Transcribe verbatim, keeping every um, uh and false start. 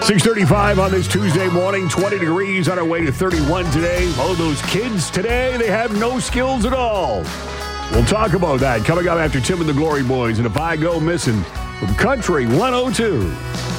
six thirty-five on this Tuesday morning, twenty degrees on our way to thirty-one today. Oh, those kids today, they have no skills at all. We'll talk about that coming up after Tim and the Glory Boys and If I Go Missing from Country one oh two.